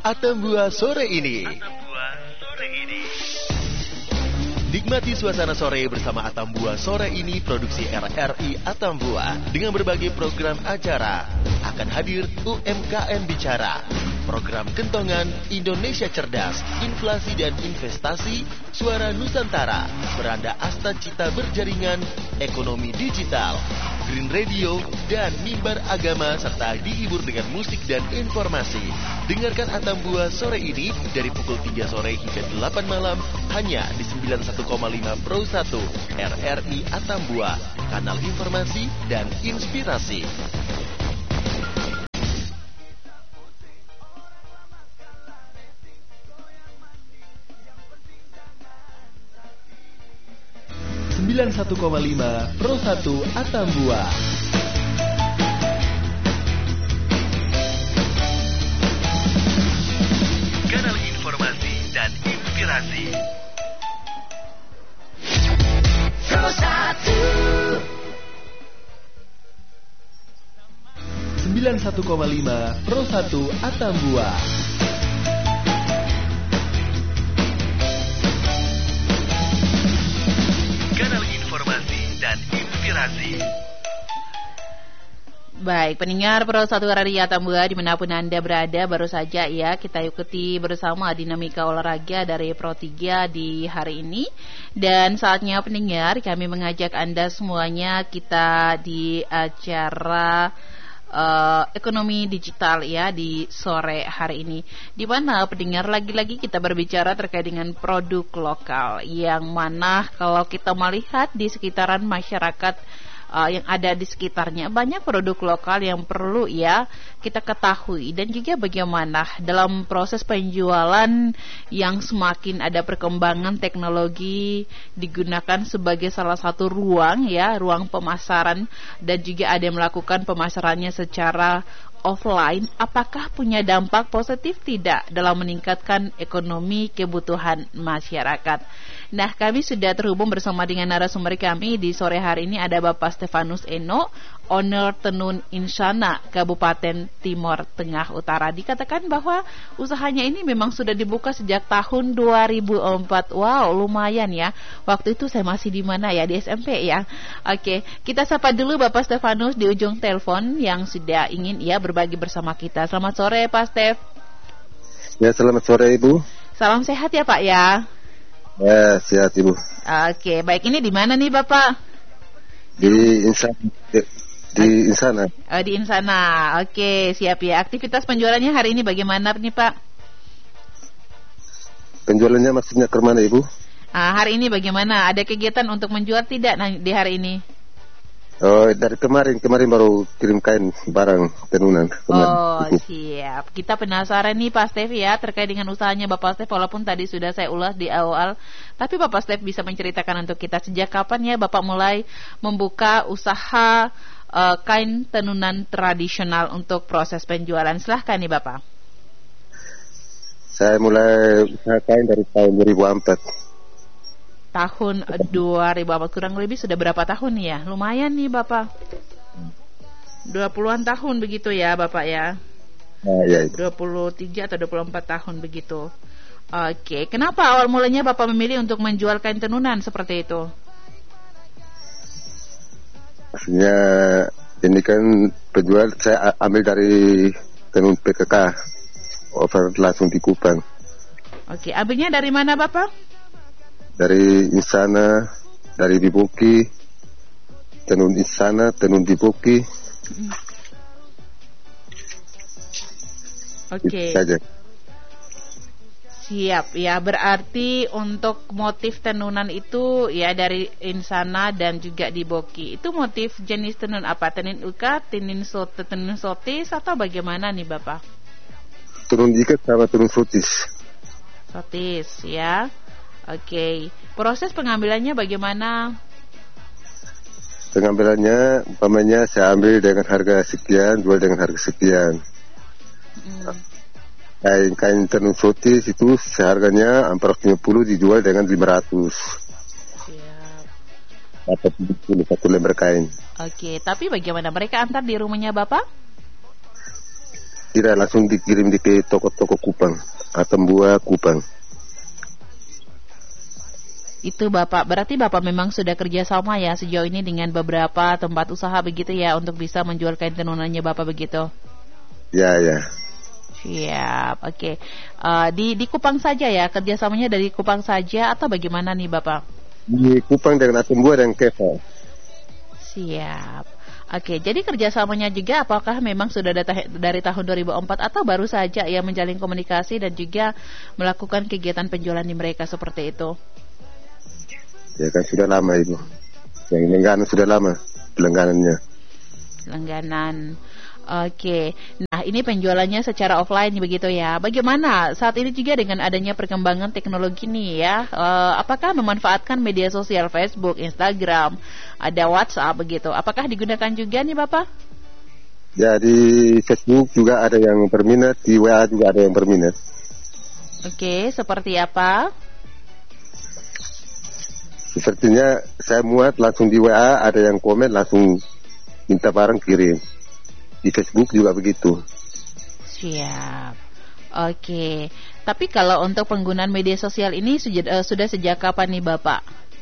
Atambua sore ini. Nikmati suasana sore bersama Atambua sore ini, produksi RRI Atambua dengan berbagai program acara. Akan hadir UMKM Bicara, program Kentongan, Indonesia Cerdas, Inflasi dan Investasi, Suara Nusantara, Beranda Asta Cita Berjaringan, Ekonomi Digital, Green Radio, dan Mimbar Agama, serta dihibur dengan musik dan informasi. Dengarkan Atambua sore ini dari pukul 3 sore hingga 8 malam hanya di 91,5 Pro 1 RRI Atambua, kanal informasi dan inspirasi. Pro 1 Atambua. Kanal informasi dan inspirasi. Pro 1 91,5 Pro 1 Atambua. Kanal informasi dan inspirasi. Baik, pendengar Pro 1 Radio Atambua dimanapun Anda berada, baru saja ya kita ikuti bersama dinamika olahraga dari Pro 3 di hari ini. Dan saatnya pendengar, kami mengajak Anda semuanya kita di acara ekonomi digital ya di sore hari ini, di mana pendengar lagi-lagi kita berbicara terkait dengan produk lokal, yang mana kalau kita melihat di sekitaran masyarakat yang ada di sekitarnya, banyak produk lokal yang perlu ya kita ketahui, dan juga bagaimana dalam proses penjualan yang semakin ada perkembangan teknologi digunakan sebagai salah satu ruang ya, ruang pemasaran, dan juga ada yang melakukan pemasarannya secara offline. Apakah punya dampak positif tidak dalam meningkatkan ekonomi kebutuhan masyarakat? Nah, kami sudah terhubung bersama dengan narasumber kami di sore hari ini. Ada Bapak Stefanus Eno, owner Tenun Insana, Kabupaten Timor Tengah Utara. Dikatakan bahwa usahanya ini memang sudah dibuka sejak tahun 2004. Wow, lumayan ya. Waktu itu saya masih di mana ya? Di SMP ya. Oke, kita sapa dulu Bapak Stefanus di ujung telepon yang sudah ingin ya berbagi bersama kita. Selamat sore Pak Stef. Ya, selamat sore Ibu. Salam sehat ya Pak ya. Ya, sehat Ibu. Oke, baik, ini di mana nih Bapak? Di Insana. Di Insana. Oh, di Insana. Oke, siap ya. Aktivitas penjualannya hari ini bagaimana nih Pak? Penjualannya maksudnya ke mana Ibu? Hari ini bagaimana? Ada kegiatan untuk menjual tidak di hari ini? Oh, dari kemarin baru kirim kain barang tenunan. Oh, siap. Kita penasaran nih Pak Stef ya terkait dengan usahanya Bapak Stef, walaupun tadi sudah saya ulas di awal. Tapi Bapak Stef bisa menceritakan untuk kita sejak kapan ya Bapak mulai membuka usaha kain tenunan tradisional untuk proses penjualan? Silahkan nih Bapak. Saya mulai usaha kain dari tahun 2004. Tahun 2004, kurang lebih sudah berapa tahun nih ya? Lumayan nih Bapak. 20-an tahun begitu ya Bapak ya? Nah, ya. 23 atau 24 tahun begitu. Oke, kenapa awal mulanya Bapak memilih untuk menjual kain tenunan seperti itu? Maksudnya ini kan penjual saya ambil dari tenun PKK, over langsung di Kupang. Oke, ambilnya dari mana Bapak? Dari Insana, dari Diboki, tenun Insana, tenun Diboki. Oke. Itu saja. Siap ya, berarti untuk motif tenunan itu ya dari Insana dan juga Diboki. Itu motif jenis tenun apa? Tenun ikat, tenun sotis atau bagaimana nih Bapak? Tenun ikat sama tenun sotis. Sotis ya. Oke, proses pengambilannya bagaimana? Pengambilannya, umpamanya saya ambil dengan harga sekian, jual dengan harga sekian. Kain tenun sotis itu seharganya 450, dijual dengan 500. Siap. Dapat 70 satu lembar kain. Oke, tapi bagaimana mereka antar di rumahnya Bapak? Tidak, langsung dikirim ke toko-toko Kupang, Atambua Kupang. Itu Bapak, berarti Bapak memang sudah kerjasama ya sejauh ini dengan beberapa tempat usaha begitu ya untuk bisa menjual kain tenunannya Bapak begitu? Ya. Siap, oke. Di Kupang saja ya, kerjasamanya dari Kupang saja atau bagaimana nih Bapak? Di Kupang dengan Atambua dan Kefa. Siap. Oke, jadi kerjasamanya juga apakah memang sudah dari tahun 2004 atau baru saja ya menjalin komunikasi dan juga melakukan kegiatan penjualan di mereka seperti itu? Ya kan sudah lama itu. Yang langganan sudah lama langganannya. Langganan. Oke. Nah, ini penjualannya secara offline begitu ya. Bagaimana saat ini juga dengan adanya perkembangan teknologi nih ya? Apakah memanfaatkan media sosial Facebook, Instagram, ada WhatsApp begitu? Apakah digunakan juga nih Bapak? Ya, di Facebook juga ada yang berminat, di WA juga ada yang berminat. Oke, seperti apa? Sepertinya saya muat langsung di WA, ada yang komen langsung minta barang kirim. Di Facebook juga begitu. Siap. Oke. Tapi kalau untuk penggunaan media sosial ini sudah sejak kapan nih Bapak?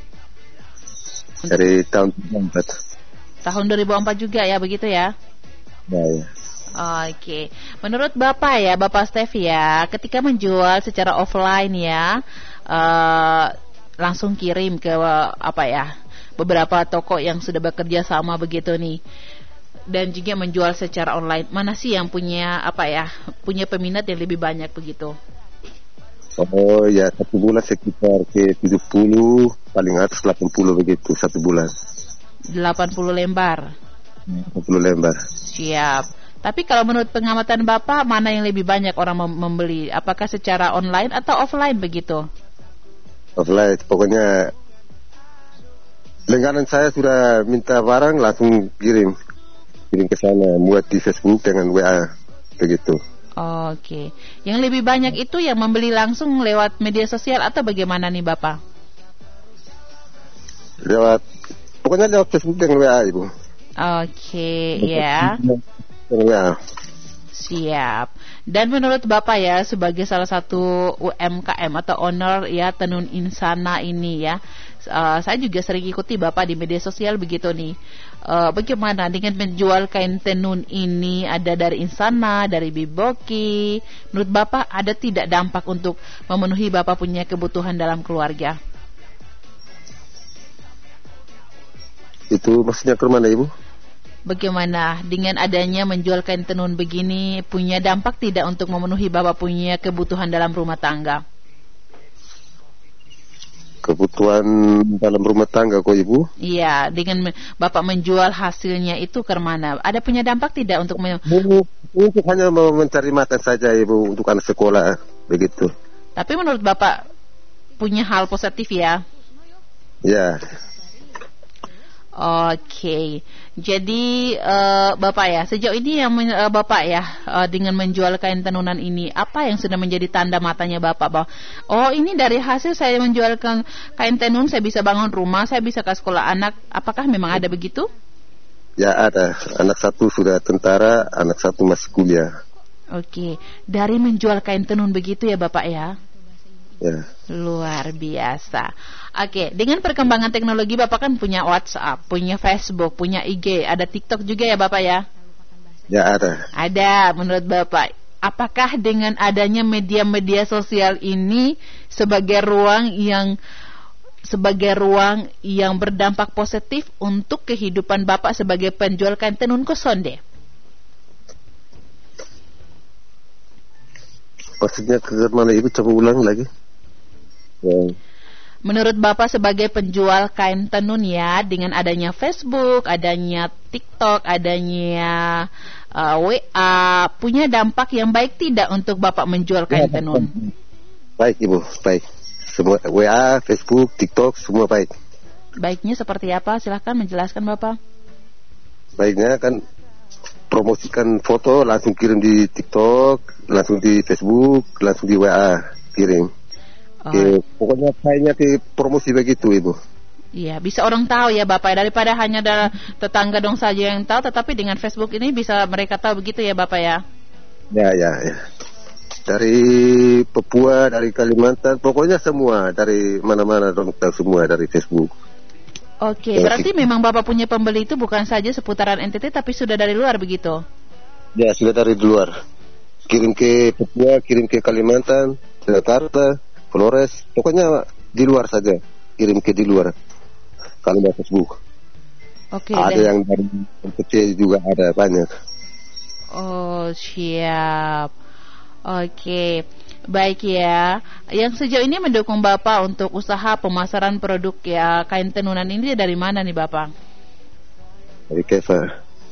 Dari tahun 2004. Tahun 2004 juga ya, begitu ya? Ya. Oke. Menurut Bapak ya, Bapak Stef ya, ketika menjual secara offline ya, langsung kirim ke beberapa toko yang sudah bekerja sama begitu nih. Dan juga menjual secara online, mana sih yang punya peminat yang lebih banyak begitu? Oh ya, satu bulan sekitar ke 70, paling atas 80 begitu satu bulan. 80 lembar. 80 lembar. Siap. Tapi kalau menurut pengamatan Bapak, mana yang lebih banyak orang membeli? Apakah secara online atau offline begitu? Offline, pokoknya langganan saya sudah minta barang langsung kirim ke sana, muat di Facebook dengan WA begitu. Oke. Yang lebih banyak itu yang membeli langsung lewat media sosial atau bagaimana nih Bapak? Pokoknya lewat Facebook dengan WA Ibu. Oke, ya. WA. Siap. Dan menurut Bapak ya, sebagai salah satu UMKM atau owner ya Tenun Insana ini ya, saya juga sering ikuti Bapak di media sosial begitu nih. Bagaimana dengan menjual kain tenun ini, ada dari Insana, dari Biboki? Menurut Bapak ada tidak dampak untuk memenuhi Bapak punya kebutuhan dalam keluarga? Itu maksudnya ke mana Ibu? Bagaimana dengan adanya menjual kain tenun begini, punya dampak tidak untuk memenuhi Bapak punya kebutuhan dalam rumah tangga? Kebutuhan dalam rumah tangga kok Ibu? Iya, dengan Bapak menjual hasilnya itu ke mana? Ada punya dampak tidak untuk Untuk hanya mau mencari makan saja Ibu, untuk anak sekolah begitu. Tapi menurut Bapak punya hal positif ya? Ya. Oke. Jadi Bapak ya, sejauh ini yang Bapak ya dengan menjual kain tenunan ini, apa yang sudah menjadi tanda matanya Bapak bahwa ini dari hasil saya menjualkan kain tenun, saya bisa bangun rumah, saya bisa ke sekolah anak. Apakah memang ada begitu? Ya ada. Anak satu sudah tentara, anak satu masih kuliah. Oke. Dari menjual kain tenun begitu ya Bapak ya? Ya. Luar biasa. Oke, dengan perkembangan teknologi Bapak kan punya WhatsApp, punya Facebook, punya IG, ada TikTok juga ya Bapak ya? Ya ada. Ada. Menurut Bapak, apakah dengan adanya media-media sosial ini sebagai ruang yang berdampak positif untuk kehidupan Bapak sebagai penjual kain tenun Kosonde? Maksudnya ke mana Ibu, coba ulang lagi. Ya. Menurut Bapak sebagai penjual kain tenun ya, dengan adanya Facebook, adanya TikTok, adanya WA, punya dampak yang baik tidak untuk Bapak menjual kain tenun? Baik Ibu, baik. Semua WA, Facebook, TikTok, semua baik. Baiknya seperti apa? Silahkan menjelaskan Bapak. Baiknya kan promosikan foto, langsung kirim di TikTok, langsung di Facebook, langsung di WA kirim. Pokoknya kayaknya ke promosi begitu Ibu. Iya, bisa orang tahu ya Bapak, daripada hanya ada tetangga dong saja yang tahu, tetapi dengan Facebook ini bisa mereka tahu begitu ya Bapak ya. Ya, ya, ya. Dari Papua, dari Kalimantan, pokoknya semua dari mana-mana dong tahu semua dari Facebook. Oke, berarti memang Bapak punya pembeli itu bukan saja seputaran NTT tapi sudah dari luar begitu? Ya, sudah dari luar. Kirim ke Papua, kirim ke Kalimantan, Jakarta, Flores, pokoknya di luar saja. Kirim ke di luar. Kalau di Facebook. Oke. Ada yang dari NTT juga ada banyak. Oh, siap. Oke, baik ya. Yang sejauh ini mendukung Bapak untuk usaha pemasaran produk ya kain tenunan ini dari mana nih Bapak? Dari Keva.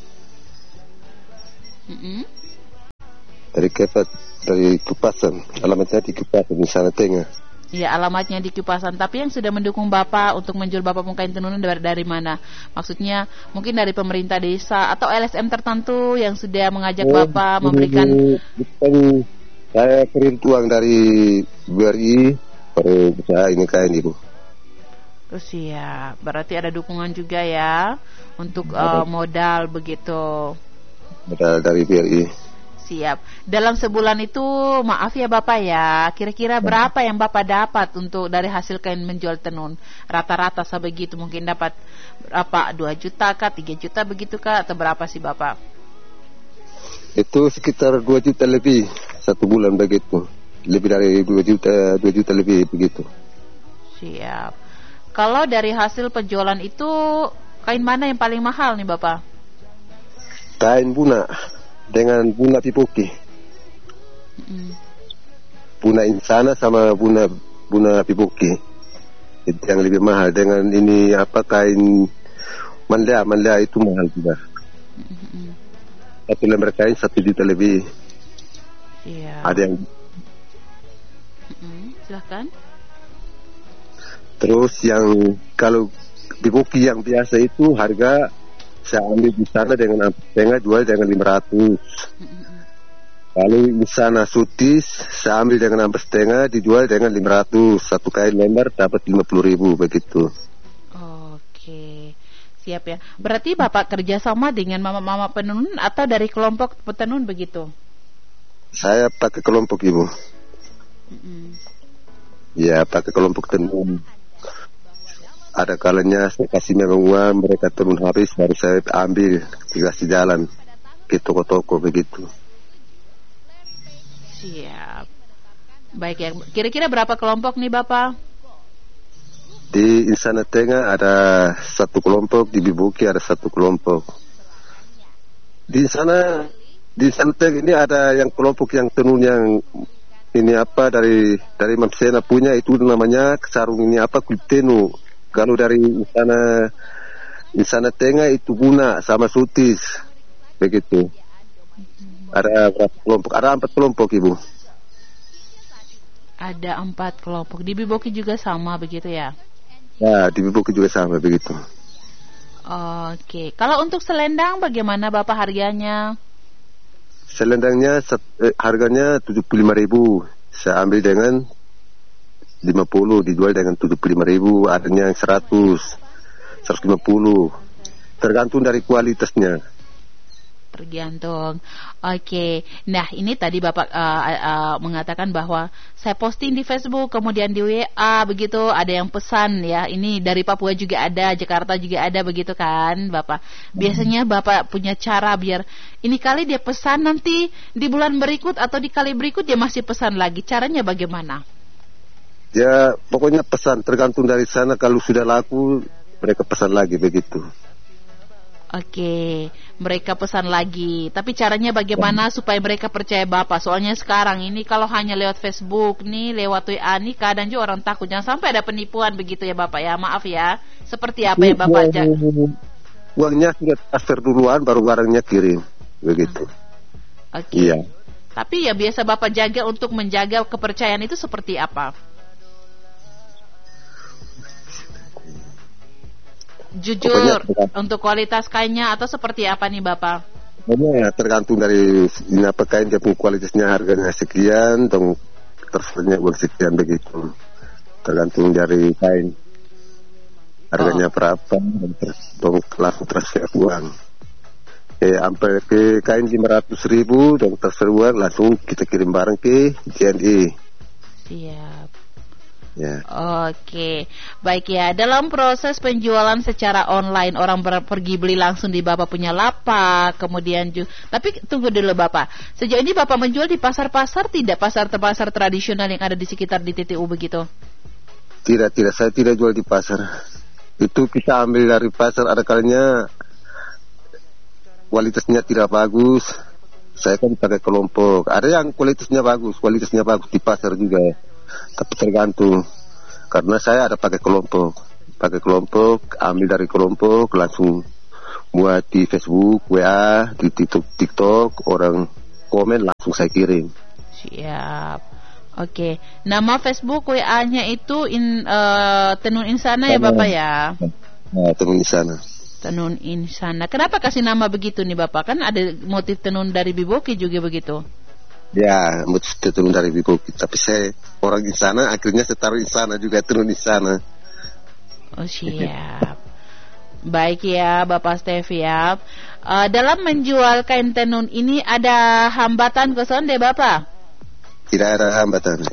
Dari Keva, dari Kupasan. Alamatnya di Kupasan, di sana tengah. Ya, alamatnya di Kupasan. Tapi yang sudah mendukung Bapak untuk menjual Bapak kain tenunan dari mana? Maksudnya mungkin dari pemerintah desa atau LSM tertentu yang sudah mengajak Bapak memberikan. Saya kirim uang dari BRI baru bisa ini kain Ibu. Terus ya, berarti ada dukungan juga ya untuk modal begitu. Modal dari BRI. Siap. Dalam sebulan itu, maaf ya Bapak ya, kira-kira berapa yang Bapak dapat untuk dari hasil kain menjual tenun? Rata-rata sebegitu mungkin dapat berapa? 2 juta kah, 3 juta begitu kah, atau berapa sih Bapak? Itu sekitar 2 juta lebih satu bulan begitu. Lebih dari 2 juta lebih begitu. Siap. Kalau dari hasil penjualan itu, kain mana yang paling mahal nih Bapak? Kain buna dengan buna pipoki. Buna insana sama buna pipoki. Itu yang lebih mahal. Dengan ini kain mandala itu mahal juga. Satu lembar kain 1 juta lebih. Iya. Ada yang. Silahkan. Terus yang kalau pipoki yang biasa itu harga saya ambil di sana dengan setengah, jual dengan 500. Kalau di sana sutis saya ambil dengan setengah, dijual dengan 500. Satu kain lembar dapat 50.000 begitu. Oke. Siap ya. Berarti Bapak kerjasama dengan mama-mama penenun atau dari kelompok petenun begitu? Saya pakai kelompok Ibu. Ya, pakai kelompok tenun. Ada kalanya saya kasih memang uang, mereka tenun habis baru saya ambil dikasih jalan ke toko-toko begitu. Siap. Baik ya. Kira-kira berapa kelompok nih Bapak? Di Insana Tengah ada 1 kelompok, di Bibuki ada 1 kelompok. Di sana Tengah ini ada yang kelompok yang tenun yang ini dari Mamsena punya itu namanya sarung ini kulit tenu. Kalau dari Insana Tengah itu buna sama sutis begitu. Ada berapa kelompok? Ada 4 kelompok Ibu. Ada 4 kelompok. Di Biboki juga sama begitu ya? Ya, di Biboki juga sama begitu. Oke. Kalau untuk selendang bagaimana Bapak harganya? Selendangnya harganya 75.000. Saya ambil dengan 50, dijual dengan 75.000. Adanya yang 100, 150. Tergantung dari kualitasnya. Tergantung. Oke. Nah, ini tadi Bapak mengatakan bahwa saya posting di Facebook, kemudian di WA begitu, ada yang pesan ya. Ini dari Papua juga ada, Jakarta juga ada begitu kan, Bapak. Biasanya Bapak punya cara biar ini kali dia pesan, nanti di bulan berikut atau di kali berikut dia masih pesan lagi. Caranya bagaimana? Ya, pokoknya pesan tergantung dari sana, kalau sudah laku mereka pesan lagi begitu. Oke, mereka pesan lagi. Tapi caranya bagaimana supaya mereka percaya Bapak? Soalnya sekarang ini kalau hanya lewat Facebook nih, lewat WA nih, kadang juga orang takut. Jangan sampai ada penipuan begitu ya Bapak ya. Maaf ya. Seperti apa yang Bapak uangnya sudah transfer duluan, baru barangnya kirim begitu. Oke. Iya. Tapi ya biasa Bapak jaga untuk menjaga kepercayaan itu seperti apa? Jujur untuk kualitas kainnya atau seperti apa nih Bapak? Ya, tergantung dari kain dia punya kualitasnya, harganya sekian, dong transfernya uang sekian begitu. Tergantung dari kain harganya berapa, dong langsung transfer uang. Sampai ke kain 500.000 dan terseruan langsung kita kirim barang ke JNE. Siap. Ya. Oke, baik ya. Dalam proses penjualan secara online, orang pergi beli langsung di Bapak punya lapak, kemudian tapi tunggu dulu Bapak. Sejauh ini Bapak menjual di pasar-pasar tidak, pasar tradisional yang ada di sekitar di TTU begitu? Tidak, saya tidak jual di pasar. Itu kita ambil dari pasar, ada kalanya kualitasnya tidak bagus. Saya kan pakai kelompok. Ada yang kualitasnya bagus di pasar juga. Tapi tergantung, karena saya ada pakai kelompok, ambil dari kelompok, langsung buat di Facebook, WA, di TikTok, orang komen langsung saya kirim. Siap. Oke, nama Facebook WA-nya itu Tenun Insana ya Bapak ya? Nah, Tenun Insana. Tenun Insana. Kenapa kasih nama begitu nih Bapak? Kan ada motif tenun dari Biboki juga begitu. Ya, motif tenun dari Biboki. Tapi saya orang Insana, akhirnya saya taruh Insana juga, Tenun Insana. Oh siap. Baik ya Bapak Stef ya. Dalam menjual kain tenun ini ada hambatan keson deh Bapak? Tidak ada hambatan.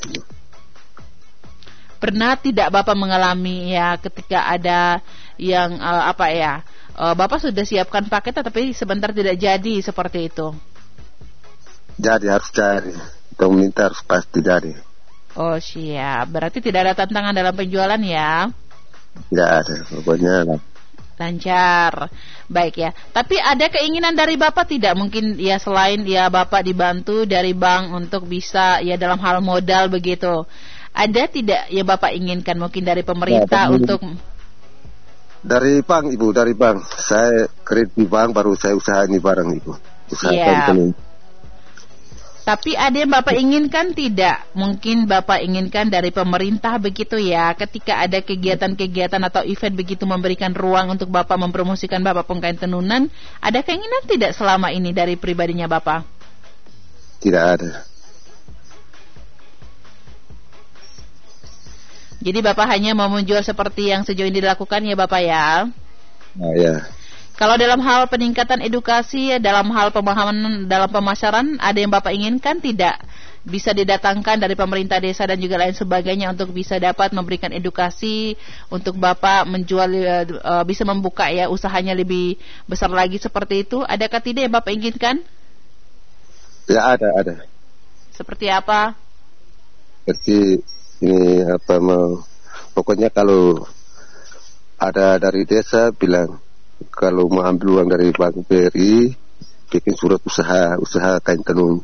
Pernah tidak Bapak mengalami ya ketika ada yang Bapak sudah siapkan paket tapi sebentar tidak jadi seperti itu? Jadi harus jadi. Pemerintah harus pasti jadi. Oh siap. Berarti tidak ada tantangan dalam penjualan ya? Tidak ada. Pokoknya lancar. Baik ya. Tapi ada keinginan dari Bapak tidak? Mungkin ya selain ya Bapak dibantu dari bank untuk bisa ya dalam hal modal begitu. Ada tidak yang Bapak inginkan mungkin dari pemerintah untuk? Dari bank Ibu, dari bank. Saya kredit di bank baru saya usaha ini barang Ibu. Usahakan. Tapi ada yang Bapak inginkan tidak? Mungkin Bapak inginkan dari pemerintah begitu ya, ketika ada kegiatan-kegiatan atau event begitu memberikan ruang untuk Bapak mempromosikan Bapak pengkain tenunan, ada keinginan tidak selama ini dari pribadinya Bapak? Tidak ada. Jadi Bapak hanya mau menjual seperti yang sejauh ini dilakukan ya Bapak ya? Nah ya. Kalau dalam hal peningkatan edukasi, dalam hal pemahaman dalam pemasaran, ada yang Bapak inginkan tidak? Bisa didatangkan dari pemerintah desa dan juga lain sebagainya untuk bisa dapat memberikan edukasi untuk Bapak menjual, bisa membuka ya usahanya lebih besar lagi seperti itu. Adakah tidak yang Bapak inginkan? Ya ada. Seperti apa? Seperti ini pokoknya kalau ada dari desa bilang, kalau mau ambil uang dari Bank BRI, bikin surat usaha kain tenun.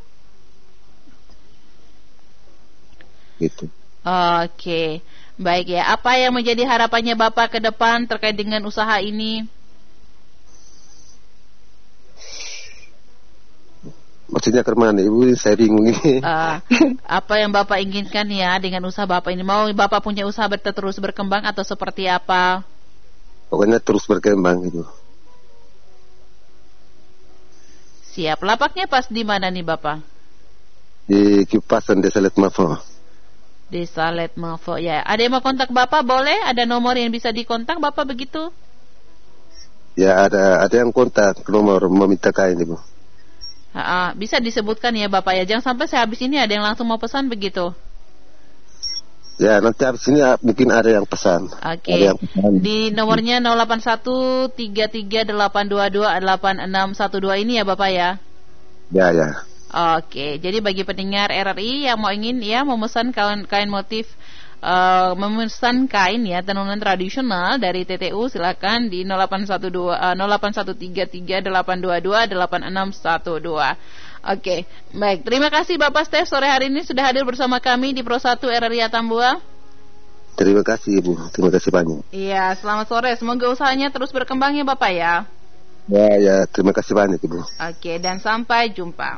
Gitu. Oke, baik ya. Apa yang menjadi harapannya Bapak ke depan terkait dengan usaha ini? Maksudnya kemana Ibu? Saya bingung ini. Apa yang Bapak inginkan ya dengan usaha Bapak ini? Mau Bapak punya usaha terus berkembang atau seperti apa? Pokoknya terus berkembang gitu. Siap. Lapaknya pas di mana nih Bapak? Di Kipasan, Desa Letmafo. Desa Letmafo ya. Ada yang mau kontak Bapak boleh? Ada nomor yang bisa dikontak Bapak begitu? Ya ada yang kontak nomor meminta kain Ibu. Bisa disebutkan ya Bapak ya. Jangan sampai saya habis ini ada yang langsung mau pesan begitu. Ya nanti habis ini mungkin ada yang pesan. Oke. Di nomornya 08133822861 ini ya Bapak ya. Ya. Oke. Jadi bagi pendengar RRI yang mau ingin ya memesan kain motif, memesan kain ya tenunan tradisional dari TTU, silakan di 08133822862. Oke, baik. Terima kasih Bapak Stef sore hari ini sudah hadir bersama kami di Pro 1 RRI Atambua. Terima kasih Ibu, terima kasih banyak. Iya, selamat sore. Semoga usahanya terus berkembang ya Bapak ya. Ya, terima kasih banyak Ibu. Oke, dan sampai jumpa.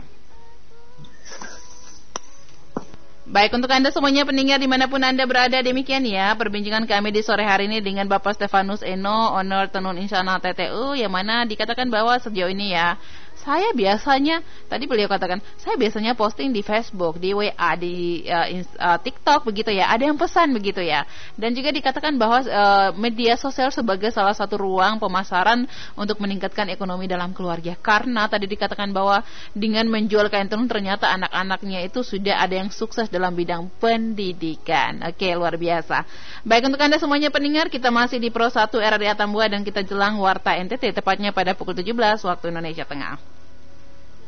Baik, untuk Anda semuanya pendengar dimanapun Anda berada, demikian ya perbincangan kami di sore hari ini dengan Bapak Stefanus Eno, owner Tenun Insana TTU, yang mana dikatakan bahwa sejauh ini ya saya biasanya, tadi beliau katakan, saya biasanya posting di Facebook, di WA, di TikTok begitu ya. Ada yang pesan begitu ya. Dan juga dikatakan bahwa media sosial sebagai salah satu ruang pemasaran untuk meningkatkan ekonomi dalam keluarga. Karena tadi dikatakan bahwa dengan menjual kain tenun ternyata anak-anaknya itu sudah ada yang sukses dalam bidang pendidikan. Oke, luar biasa. Baik, untuk Anda semuanya pendengar, kita masih di Pro 1 RRI Atambua dan kita jelang Warta NTT tepatnya pada pukul 17 waktu Indonesia Tengah.